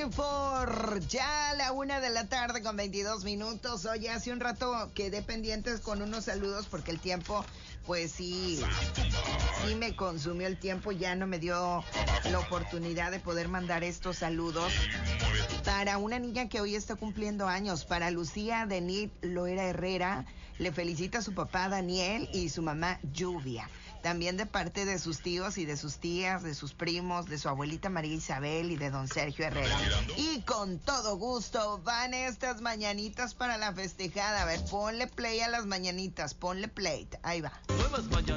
24, ya la 1:00 con 22 minutos. Oye, hace un rato quedé pendientes con unos saludos porque el tiempo, pues sí me consumió el tiempo, ya no me dio la oportunidad de poder mandar estos saludos. Para una niña que hoy está cumpliendo años, para Lucía Denit Loera Herrera, le felicita a su papá Daniel y su mamá Lluvia. También de parte de sus tíos y de sus tías, de sus primos, de su abuelita María Isabel y de don Sergio Herrera. Y con todo gusto van estas mañanitas para la festejada. A ver, ponle play a las mañanitas, ponle play. Ahí va.